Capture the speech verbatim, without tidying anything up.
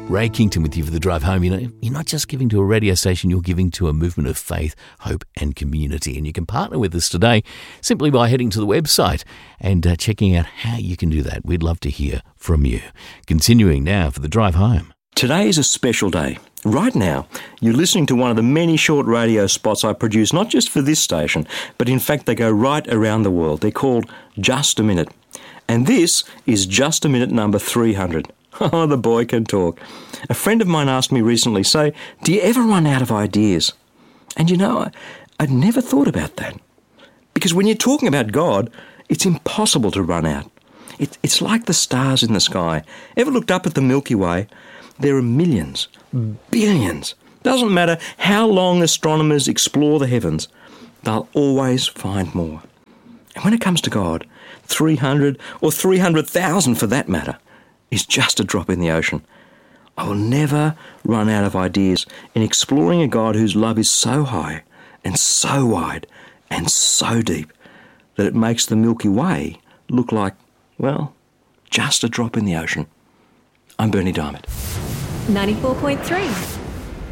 Ray Kington with you for the drive home. You know, you're not just giving to a radio station, you're giving to a movement of faith, hope and community. And you can partner with us today simply by heading to the website and uh, checking out how you can do that. We'd love to hear from you. Continuing now for the drive home. Today is a special day. Right now, you're listening to one of the many short radio spots I produce, not just for this station, but in fact they go right around the world. They're called Just a Minute. And this is Just a Minute number three hundred. Oh, the boy can talk. A friend of mine asked me recently, say, do you ever run out of ideas? And you know, I, I'd never thought about that. Because when you're talking about God, it's impossible to run out. It, it's like the stars in the sky. Ever looked up at the Milky Way? There are millions, billions. Doesn't matter how long astronomers explore the heavens, they'll always find more. And when it comes to God, three hundred or three hundred thousand for that matter, is just a drop in the ocean. I will never run out of ideas in exploring a God whose love is so high and so wide and so deep that it makes the Milky Way look like, well, just a drop in the ocean. I'm Bernie Diamond. ninety-four point three